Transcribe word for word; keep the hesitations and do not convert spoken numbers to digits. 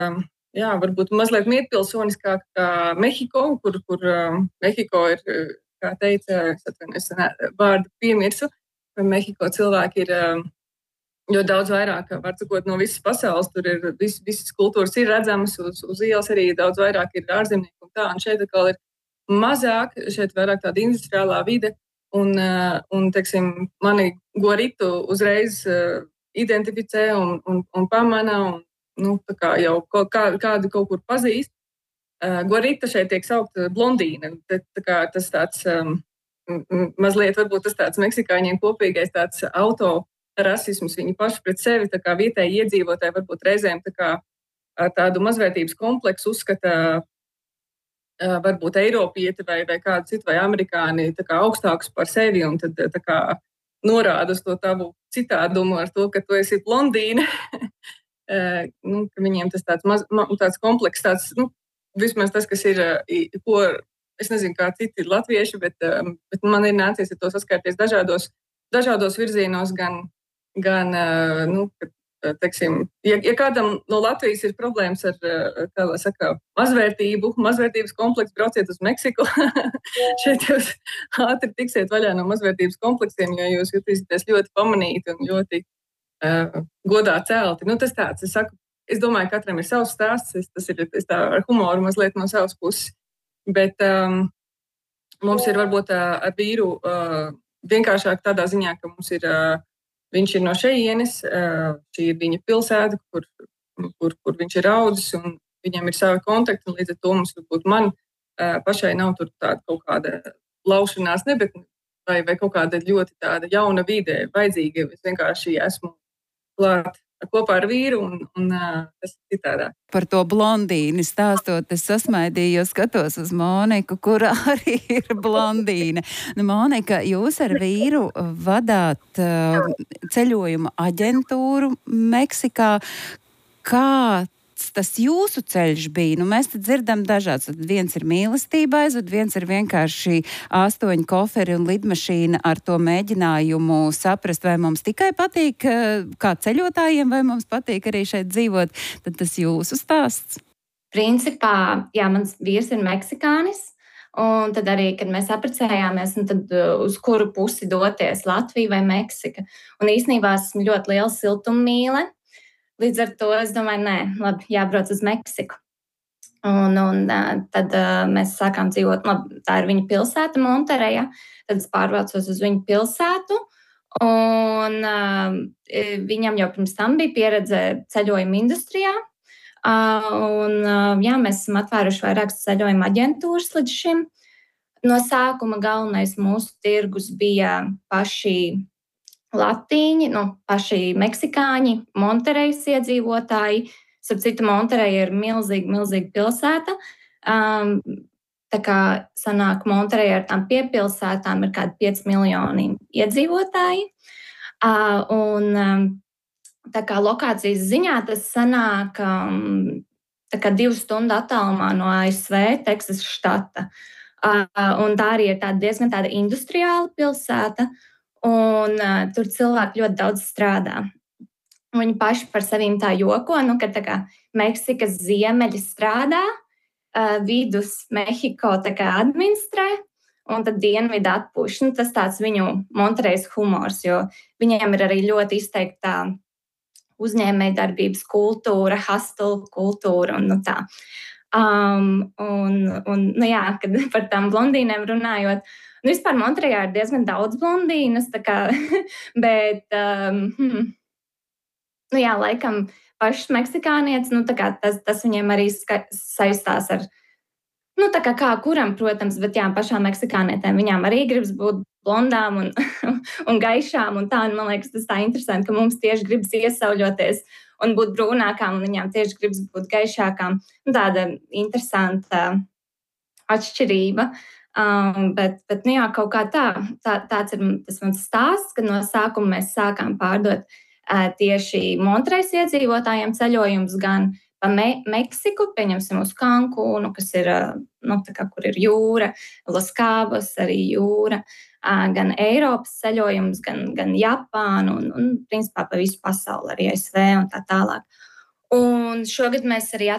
jā, varbūt mazliet mierpilsoniskāk kā Mehiko, kur, kur Mehiko ir, kā teica, es atvainojos, vārdu piemirsu, Mehiko cilvēki ir ļoti daudz vairāk, var sakot, no visas pasaules, tur ir vis, visas kultūras ir redzamas, uz, uz ielas arī daudz vairāk ir ārzemnieku un tā, un šeit atkal ir mazāk, šeit vairāk tāda industriālā vide, un, un teiksim, mani Goritu uzreiz identificē un, un, un pamana, un, nu, tā kā jau kā, kādu kaut kur pazīst. Gorita šeit tiek saukta blondīne, tā, tā kā tas tāds, um, mazliet varbūt tas tāds meksikāņiem kopīgais tāds auto rasisms, viņi paši pret sevi, tā kā vietēji iedzīvotāji varbūt reizēm tā kā tādu mazvērtības kompleksu uzskata varbūt Eiropieti vai, vai kādu citu vai amerikāni tā kā augstākus par sevi un tad tā kā norāda uz to tavu citādumu ar to, ka tu esi blondīne. nu, ka viņiem tas tāds, maz, tāds komplekss, tāds, nu, vismaz tas, kas ir, ko, es nezinu, kā citi latvieši, bet, bet man ir nācies ar to saskārties dažādos, dažādos virzienos, gan, gan nu, teiksim, ja, ja kādam no Latvijas ir problēmas ar, kā lai saka, mazvērtību, mazvērtības kompleksu, brauciet uz Meksiku. Šeit jūs ātri tiksiet vaļā no mazvērtības kompleksiem, jo jūs jutīsieties ļoti pamanīti un ļoti uh, godā celti. Nu, tas tāds, es saku, es domāju, katram ir savs stāsts, es, tas ir es tā ar humoru mazliet no savas puses, bet um, mums ir varbūt uh, ar vīru uh, vienkāršāk tādā ziņā, ka mums ir uh, viņš ir no šejienes, šī ir viņa pilsēta, kur, kur, kur viņš ir audzis, un viņam ir savi kontakti, un līdz ar to mums, varbūt man pašai nav tur tāda kaut kāda laušanās, ne, bet vai, vai kaut kāda ļoti tāda jauna vide vajadzīga. Es vienkārši esmu klāt kopā ar vīru, un, un tas ir citādāk. Par to blondīni stāstot, es sasmaidīju, jo skatos uz Moniku, kura arī ir blondīne. Nu, Monika, jūs ar vīru vadāt uh, ceļojuma aģentūru Meksikā. Kā tas jūsu ceļš bija? Nu, mēs te dzirdam dažāds. Viens ir mīlestība aizved, viens ir vienkārši astoņi koferi un lidmašīna ar to mēģinājumu saprast, vai mums tikai patīk kā ceļotājiem, vai mums patīk arī šeit dzīvot. Tad tas jūsu stāsts? Principā, jā, mans vīrs ir meksikānis. Un tad arī, kad mēs apprecējāmies, tad uz kuru pusi doties, Latvija vai Meksika. Un īstenībā esmu ļoti liela siltummīle. Līdz ar to es domāju, nē, labi, jābrauc uz Meksiku. Un, un tad uh, mēs sākām dzīvot, labi, tā ir viņa pilsēta, Montereja. Tad es pārvācos uz viņu pilsētu. Un uh, viņam jau pirms tam bija pieredze ceļojuma industrijā. Uh, un uh, jā, mēs esam atvēruši vairākas ceļojuma aģentūras līdz šim. No sākuma galvenais mūsu tirgus bija paši latīņi, nu, paši meksikāņi, Monterejas iedzīvotāji. Starp citu, Montereja ir milzīga, milzīga pilsēta. Um, tā kā sanāk Montereja ar tām piepilsētām ir kādi pieci miljoni iedzīvotāji. Uh, un um, tā kā lokācijas ziņā tas sanāk um, tā kā divu stundu attālumā no A S V, Teksas štata. Uh, un tā arī ir tāda diezgan tāda industriāla pilsēta. Un uh, tur cilvēki ļoti daudz strādā. Viņi paši par saviem tā joko, nu, ka tā kā Meksikas ziemeļi strādā, uh, vidus Mehiko tā kā administrē, un tad dienvidi atpūš. Nu, tas tāds viņu Monterejas humors, jo viņiem ir arī ļoti izteikta uzņēmējdarbības kultūra, hustle kultūra un nu tā. Um, un, un, nu jā, kad par tām blondīnēm runājot, nu, vispār Monterejā ir diezgan daudz blondīnas, tā kā, bet, um, hmm, nu jā, laikam pašas meksikānietes, nu tā kā tas, tas viņiem arī ska- saistās ar, nu tā kā kā kuram, protams, bet jā, pašām meksikānietēm viņām arī gribas būt blondām un, un gaišām un tā, un man liekas, tas tā interesanti, ka mums tieši gribas iesauļoties un būt brūnākām, un viņām tieši gribas būt gaišākām. Nu, tāda interesanta atšķirība. Um, bet, bet nu jā, kaut kā tā, tā, tāds ir tas mans stāsts, kad no sākuma mēs sākām pārdot uh, tieši Monterejas iedzīvotājiem ceļojumus gan pa Me- Meksiku, pieņemsim uz Kankūnu, kas ir, uh, nu, tā kā, kur ir jūra, Los Cabos arī jūra, uh, gan Eiropas ceļojumus, gan, gan Japānu un, un principā pa visu pasauli, arī A S V un tā tālāk. Un šogad mēs arī